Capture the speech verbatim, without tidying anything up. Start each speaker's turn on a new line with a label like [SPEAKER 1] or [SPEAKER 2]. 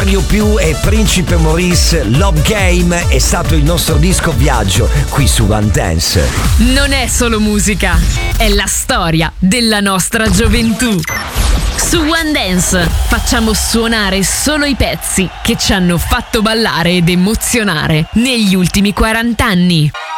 [SPEAKER 1] Mario Più e Principe Maurice. Love Game è stato il nostro disco viaggio qui su One Dance.
[SPEAKER 2] Non è solo musica, è la storia della nostra gioventù. Su One Dance facciamo suonare solo i pezzi che ci hanno fatto ballare ed emozionare negli ultimi quaranta anni.